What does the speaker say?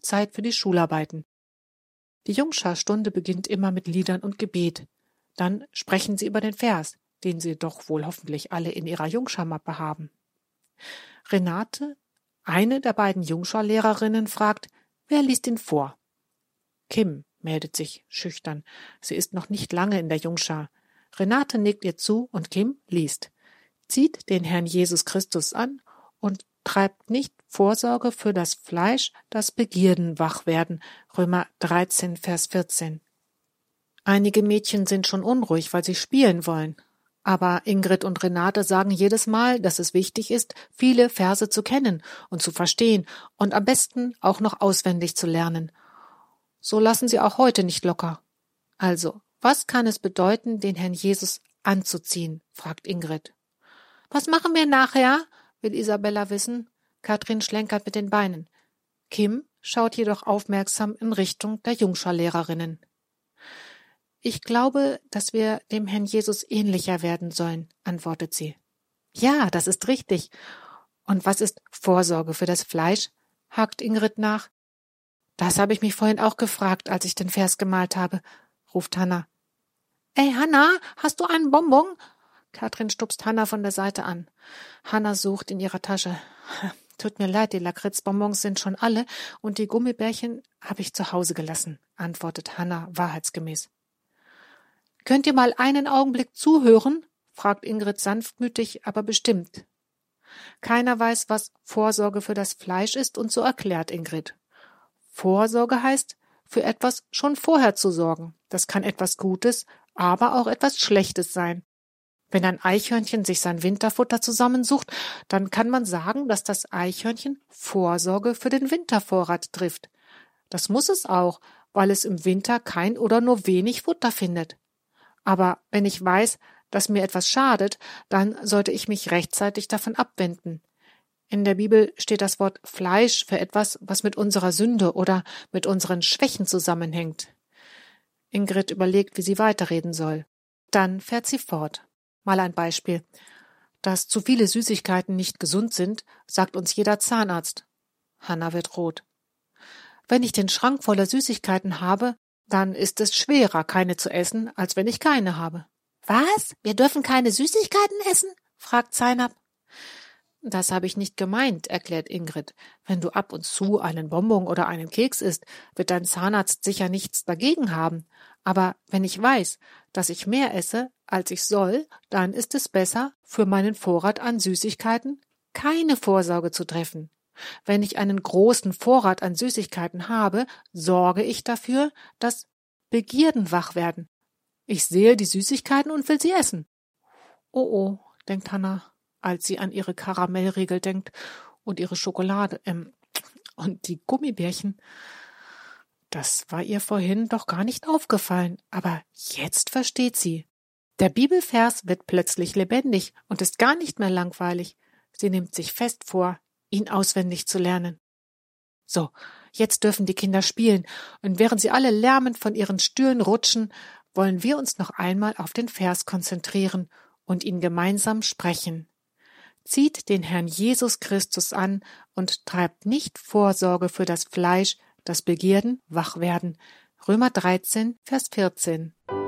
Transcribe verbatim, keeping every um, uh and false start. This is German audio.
Zeit für die Schularbeiten. Die Jungschar-Stunde beginnt immer mit Liedern und Gebet. Dann sprechen sie über den Vers, den sie doch wohl hoffentlich alle in ihrer Jungschar-Mappe haben. Renate, eine der beiden Jungschar-Lehrerinnen, fragt, wer liest ihn vor? Kim meldet sich schüchtern. Sie ist noch nicht lange in der Jungschar. Renate nickt ihr zu und Kim liest. Zieht den Herrn Jesus Christus an und treibt nicht Vorsorge für das Fleisch, das Begierden wach werden. Römer dreizehn, Vers vierzehn. Einige Mädchen sind schon unruhig, weil sie spielen wollen. Aber Ingrid und Renate sagen jedes Mal, dass es wichtig ist, viele Verse zu kennen und zu verstehen und am besten auch noch auswendig zu lernen. So lassen sie auch heute nicht locker. Also, was kann es bedeuten, den Herrn Jesus anzuziehen? Fragt Ingrid. Was machen wir nachher? Will Isabella wissen. Katrin schlenkert mit den Beinen. Kim schaut jedoch aufmerksam in Richtung der Jungschar-Lehrerinnen. Ich glaube, dass wir dem Herrn Jesus ähnlicher werden sollen, antwortet sie. Ja, das ist richtig. Und was ist Vorsorge für das Fleisch? Hakt Ingrid nach. Das habe ich mich vorhin auch gefragt, als ich den Vers gemalt habe, ruft Hanna. Ey, Hanna, hast du einen Bonbon? Katrin stupst Hanna von der Seite an. Hanna sucht in ihrer Tasche. Tut mir leid, die Lakritzbonbons sind schon alle und die Gummibärchen habe ich zu Hause gelassen, antwortet Hanna wahrheitsgemäß. Könnt ihr mal einen Augenblick zuhören? Fragt Ingrid sanftmütig, aber bestimmt. Keiner weiß, was Vorsorge für das Fleisch ist, und so erklärt Ingrid. Vorsorge heißt, für etwas schon vorher zu sorgen. Das kann etwas Gutes, aber auch etwas Schlechtes sein. Wenn ein Eichhörnchen sich sein Winterfutter zusammensucht, dann kann man sagen, dass das Eichhörnchen Vorsorge für den Wintervorrat trifft. Das muss es auch, weil es im Winter kein oder nur wenig Futter findet. Aber wenn ich weiß, dass mir etwas schadet, dann sollte ich mich rechtzeitig davon abwenden. In der Bibel steht das Wort Fleisch für etwas, was mit unserer Sünde oder mit unseren Schwächen zusammenhängt. Ingrid überlegt, wie sie weiterreden soll. Dann fährt sie fort. Mal ein Beispiel. Dass zu viele Süßigkeiten nicht gesund sind, sagt uns jeder Zahnarzt. Hanna wird rot. Wenn ich den Schrank voller Süßigkeiten habe, dann ist es schwerer, keine zu essen, als wenn ich keine habe. Was? Wir dürfen keine Süßigkeiten essen? Fragt Zainab. Das habe ich nicht gemeint, erklärt Ingrid. Wenn du ab und zu einen Bonbon oder einen Keks isst, wird dein Zahnarzt sicher nichts dagegen haben. Aber wenn ich weiß, dass ich mehr esse, als ich soll, dann ist es besser, für meinen Vorrat an Süßigkeiten keine Vorsorge zu treffen. Wenn ich einen großen Vorrat an Süßigkeiten habe, sorge ich dafür, dass Begierden wach werden. Ich sehe die Süßigkeiten und will sie essen. Oh oh, denkt Hanna, als sie an ihre Karamellriegel denkt und ihre Schokolade ähm, und die Gummibärchen. Das war ihr vorhin doch gar nicht aufgefallen, aber jetzt versteht sie. Der Bibelvers wird plötzlich lebendig und ist gar nicht mehr langweilig. Sie nimmt sich fest vor, ihn auswendig zu lernen. So, jetzt dürfen die Kinder spielen, und während sie alle lärmend von ihren Stühlen rutschen, wollen wir uns noch einmal auf den Vers konzentrieren und ihn gemeinsam sprechen. Zieht den Herrn Jesus Christus an und treibt nicht Vorsorge für das Fleisch, das Begierden wach werden. Römer dreizehn, Vers vierzehn.